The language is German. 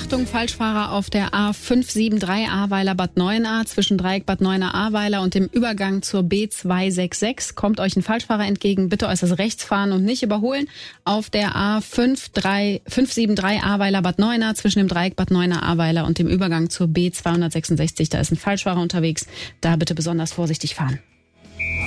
Achtung, Falschfahrer auf der A573 Ahrweiler-Bad Neuenahr zwischen Dreieck Bad Neuenahr-Ahrweiler und dem Übergang zur B266 kommt euch ein Falschfahrer entgegen. Bitte äußerst rechts fahren und nicht überholen. Auf der A573 Ahrweiler-Bad Neuenahr zwischen dem Dreieck Bad Neuenahr-Ahrweiler und dem Übergang zur B266. Da ist ein Falschfahrer unterwegs. Da bitte besonders vorsichtig fahren.